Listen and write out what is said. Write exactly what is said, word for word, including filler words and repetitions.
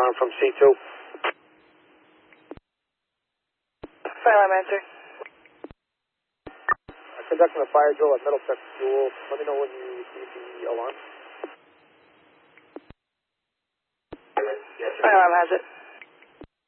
alarm from C two. Fire alarm answer. I'm conducting a fire drill at Middlesex School. Let me know when you receive the alarm. Fire alarm has it.